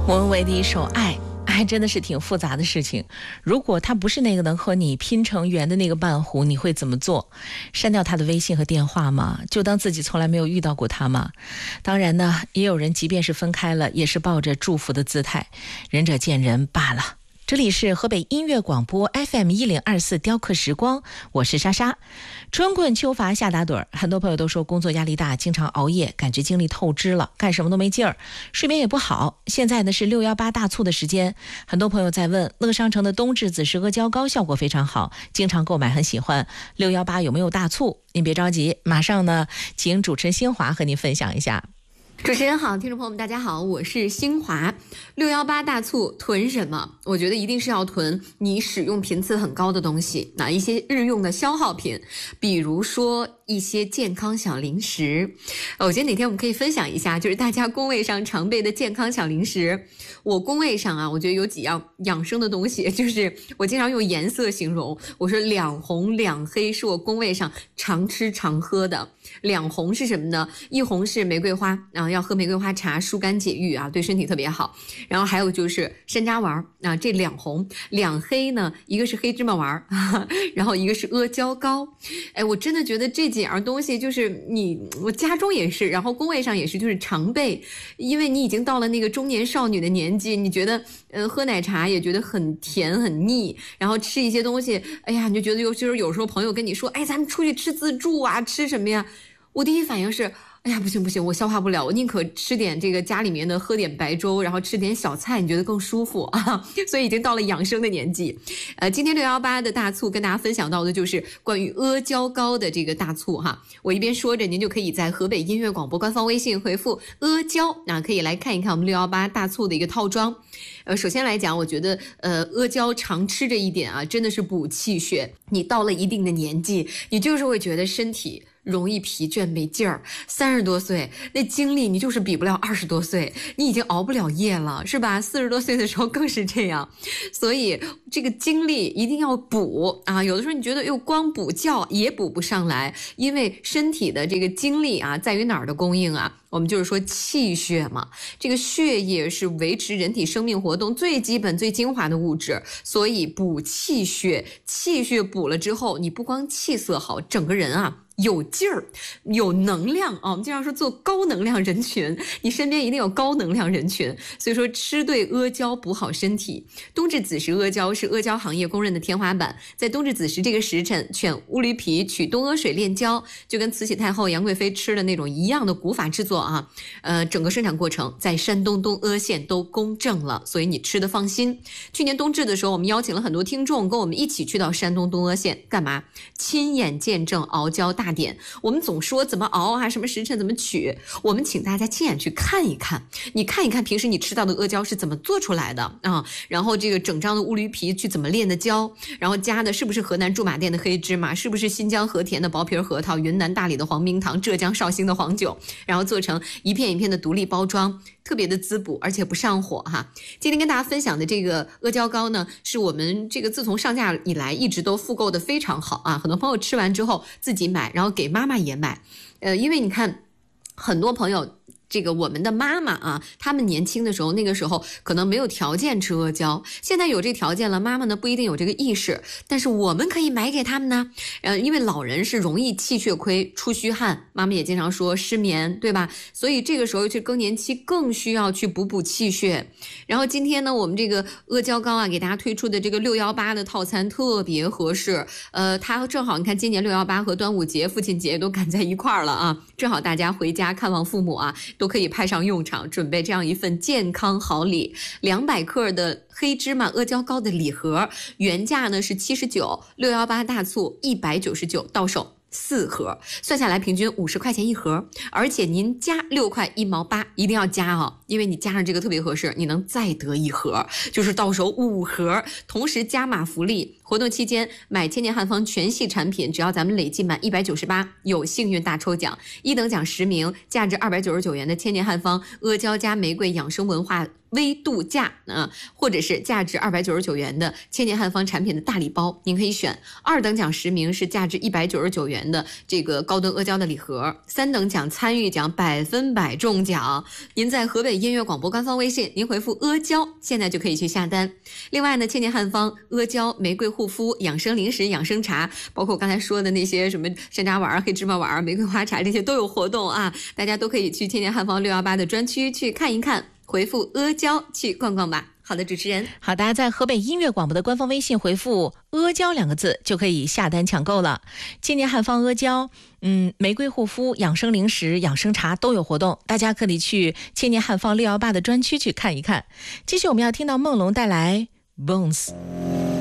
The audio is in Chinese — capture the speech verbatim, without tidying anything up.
莫文蔚的一首《爱》，爱真的是挺复杂的事情。如果他不是那个能和你拼成缘的那个伴侣，你会怎么做？删掉他的微信和电话吗？就当自己从来没有遇到过他吗？当然呢，也有人即便是分开了，也是抱着祝福的姿态，仁者见仁罢了。这里是河北音乐广播 F M 一零二四雕刻时光，我是莎莎。春困秋乏夏打盹儿，很多朋友都说工作压力大，经常熬夜，感觉精力透支了，干什么都没劲儿，睡眠也不好。现在呢是六一八大促的时间，很多朋友在问乐商城的冬至紫石阿胶糕效果非常好，经常购买，很喜欢。六一八有没有大促？您别着急，马上呢请主持人新华和您分享一下。 主持人好，听众朋友们大家好，我是新华。六一八大促囤什么？我觉得一定是要囤你使用频次很高的东西，哪一些日用的消耗品，比如说一些健康小零食。我觉得哪天我们可以分享一下，就是大家工位上常备的健康小零食。我工位上啊，我觉得有几样养生的东西，就是我经常用颜色形容，我说两红两黑是我工位上常吃常喝的。两红是什么呢？一红是玫瑰花啊，要喝玫瑰花茶疏肝解郁啊，对身体特别好。然后还有就是山楂丸啊，这两红。两黑呢，一个是黑芝麻丸，然后一个是阿胶糕。哎，我真的觉得这几样东西就是你我家中也是，然后工位上也是，就是常备。因为你已经到了那个中年少女的年纪，你觉得呃喝奶茶也觉得很甜很腻，然后吃一些东西，哎呀，你就觉得有就是有时候朋友跟你说，哎，咱们出去吃自助啊，吃什么呀？我第一反应是，哎呀，不行不行，我消化不了，我宁可吃点这个家里面的，喝点白粥，然后吃点小菜，你觉得更舒服啊？所以已经到了养生的年纪。呃，今天六一八的大促跟大家分享到的就是关于阿胶糕的这个大促哈。我一边说着，您就可以在河北音乐广播官方微信回复阿胶，那可以来看一看我们六一八大促的一个套装。呃，首先来讲，我觉得呃阿胶常吃这一点啊，真的是补气血。你到了一定的年纪，你就是会觉得身体容易疲倦没劲儿，三十多岁那精力你就是比不了二十多岁，你已经熬不了夜了，是吧？四十多岁的时候更是这样，所以这个精力一定要补啊！有的时候你觉得又光补觉也补不上来，因为身体的这个精力啊，在于哪儿的供应啊？我们就是说气血嘛，这个血液是维持人体生命活动最基本最精华的物质，所以补气血，气血补了之后，你不光气色好，整个人啊有劲儿，有能量啊！我们经常说做高能量人群，你身边一定有高能量人群。所以说吃对阿胶补好身体。冬至子时阿胶是阿胶行业公认的天花板，在冬至子时这个时辰，选乌驴皮取冬阿水炼胶，就跟慈禧太后杨贵妃吃的那种一样的古法制作啊。呃，整个生产过程在山东东阿县都公证了，所以你吃的放心。去年冬至的时候，我们邀请了很多听众跟我们一起去到山东东阿县干嘛？亲眼见证熬胶大点。我们总说怎么熬啊，什么时辰怎么取，我们请大家亲眼去看一看，你看一看平时你吃到的阿胶是怎么做出来的啊，然后这个整张的乌驴皮去怎么炼的胶，然后加的是不是河南驻马店的黑芝麻，是不是新疆和田的薄皮核桃，云南大理的黄冰糖，浙江绍兴的黄酒，然后做成一片一片的独立包装，特别的滋补，而且不上火哈。今天跟大家分享的这个阿胶糕呢，是我们这个自从上架以来一直都复购的非常好啊，很多朋友吃完之后自己买，然后给妈妈也买。呃，因为你看很多朋友这个我们的妈妈啊，他们年轻的时候，那个时候可能没有条件吃阿胶，现在有这条件了，妈妈呢不一定有这个意识，但是我们可以买给他们呢。呃，因为老人是容易气血亏、出虚汗，妈妈也经常说失眠，对吧？所以这个时候去更年期更需要去补补气血。然后今天呢，我们这个阿胶糕啊，给大家推出的这个六一八的套餐特别合适。呃，它正好你看今年六一八和端午节、父亲节都赶在一块儿了啊，正好大家回家看望父母啊，都可以派上用场，准备这样一份健康好礼。两百克的黑芝麻阿胶糕的礼盒，原价呢是七十九，六一八大促一百九十九，到手四盒，算下来平均五十块钱一盒，而且您加六块一毛八，一定要加哦，因为你加上这个特别合适，你能再得一盒，就是到手五盒，同时加码福利， 活动期间买千年汉方全系产品，只要咱们累计满一百九十八，有幸运大抽奖，一等奖十名，价值二百九十九元的千年汉方阿胶加玫瑰养生文化微度假啊，或者是价值二百九十九元的千年汉方产品的大礼包，您可以选。二等奖十名是价值一百九十九元的这个高端阿胶的礼盒，三等奖参与奖百分百中奖。您在河北音乐广播官方微信，您回复阿胶，现在就可以去下单。另外呢，千年汉方阿胶玫瑰护肤养生零食养生茶，包括我刚才说的那些什么山楂丸、黑芝麻丸、玫瑰花茶，这些都有活动啊，大家都可以去千年汉方六一八的专区去看一看，回复阿胶去逛逛吧。好的，主持人。 好，大家在河北音乐广播的官方微信回复阿胶两个字就可以下单抢购了。千年汉方阿胶嗯，玫瑰护肤养生零食养生茶都有活动，大家可以去千年汉方六一八的专区去看一看。继续我们要听到梦龙带来 Bones。